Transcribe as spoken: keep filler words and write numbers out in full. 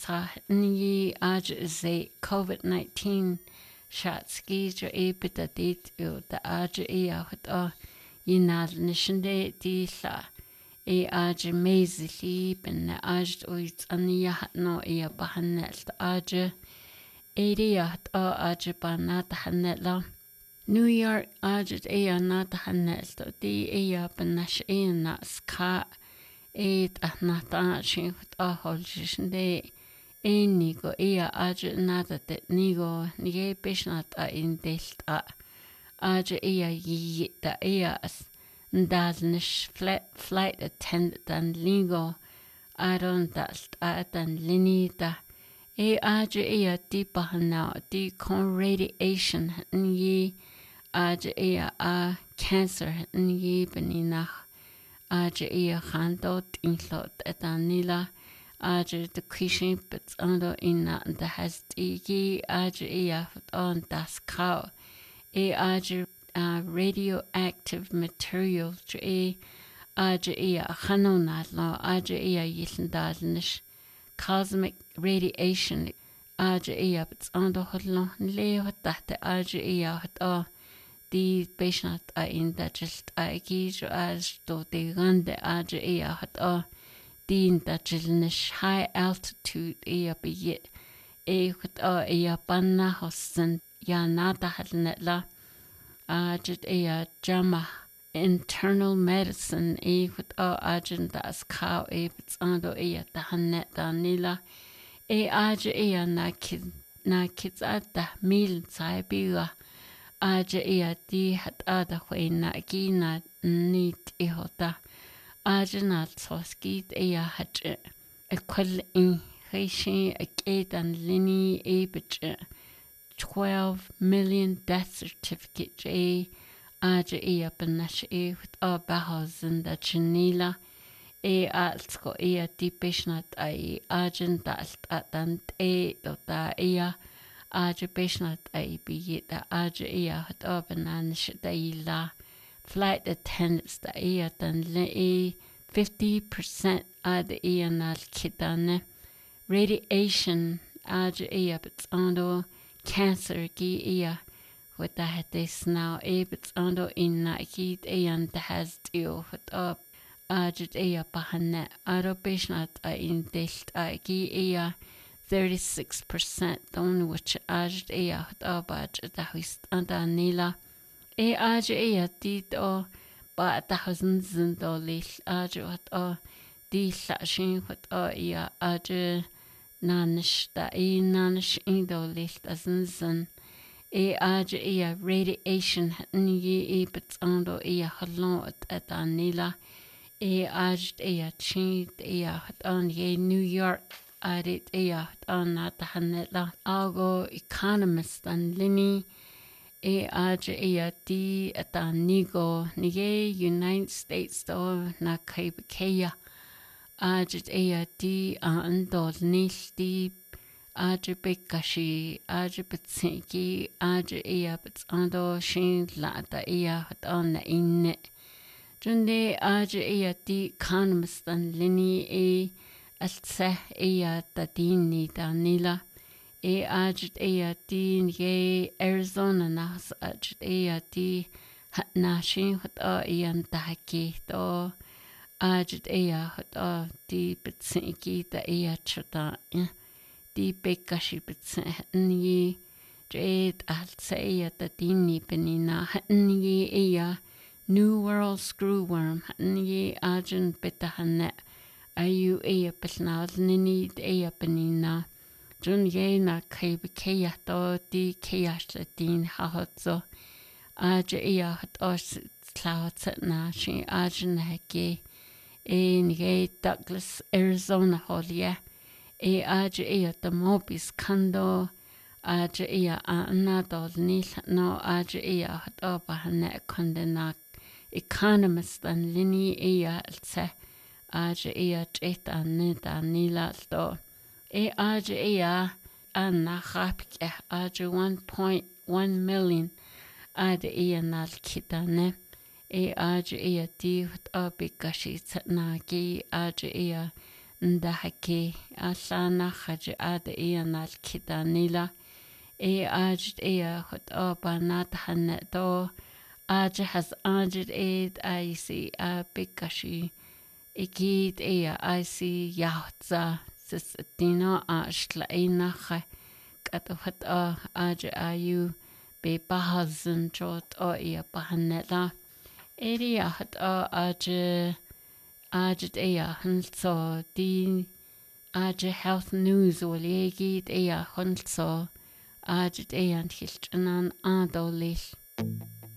sa ni aj ze COVID nineteen shot ski jo e bita dit yo da aj e a hot a yinal nishinde di la e aj mezli ben aj oit ania no e bahanel aj Eidiat a ajiba nata hanetla. New York ajit ea nata hanetla di ea banash ea nas ka eid a nata shinhut a holshinde e nigo ea ajit nata det nigo nige bishnat a indelt a ajit ea yita ea as ndalnish flight attendant dan lingo aron dalt a dan linita E aja ea di bahana di con radiation ni aja ea a cancer ni benina aja ea hando tinlot etanila aja de kishin bits ando inna the has di aja ea on das cow e aja radioactive material e aja ea hanona la aja ea yilndalnish cosmic radiation aja ea bits ando hodlo le hotate aja ea hot di patient a in that just a gijo as to the gande aja ea hot di in that jilnish high altitude ea be yet e hot ea panna hosen ya nata halnetla aja ea jama internal medicine e with a agent das cow e bits ando e ta hannet da nila e aja e na kid na kids at the meal sai biga aja e di hat ada na gina nit e hota aja na soskit e hat e kwal in heishi a kedan lini e bit twelve million death certificate e aja ea banash e with a bahazin da chinila e altsko ea di bishnat ai ajan dalt atant e dota ea aja bishnat ai bi da aja ea hat a bananish da ila flight attendants da ea dan le e fifty percent ad ea nal kidane radiation aja ea bits ando cancer gi ea with that this now a bits ando in na heat a and has deal with up ajit a bahane arobishnat a in delt a gi a thirty-six percent on which ajit a hot abaj da hist anda nila e aj a dit o ba thousands and dollars ajit o di slashin with a ya aj nanish da e nanish in dollars as e aja ea radiation ni e bits ando ea halon at anila e aja ea chin ea hat on ye New York arit ea hat on at hanela algo economist an lini e aja ea di at anigo ni United States do na kaibekeya aja ea di ando nil di aja bekashi aja betsinki aja ea bets ando shin lata ea hat on na inne junde aja ea di economistan lini e altse ea da dini da nila e aja ea di ye Arizona nas aja ea di hat na shin hat a ea ndaki do aja ea hat a di betsinki da ea chata di bekashi bits ni jade altseya da dini benina ni ea New World Screwworm ni ajan betahane ayu ea pesnal nini ea benina jun ye na kaibekeya do di keyash din hahatso aja ea hat os clouds na shi ajan hake e ni Douglas Arizona holia e aja ea the mobis kando aja ea anadol nil no aja ea hat oba hane kondena economist an lini ea altse aja ea jeta nida nila do e aja ea anna hapike aja one point one million ada ea nal kitane e aja ea di hat obi gashi tsatnagi aja ea ndahaki alana khaji ad e anal kidanila e ajt e hot abanat hanto aj has ajt e I see a pikashi ikit e I see yahtza sistina ashla inakha katofat aj ayu be bahazn jot o e bahanela area hat aj Ajit ea hunso di Ajit health news o legit ea hunso Ajit ea an hilch anan adolil.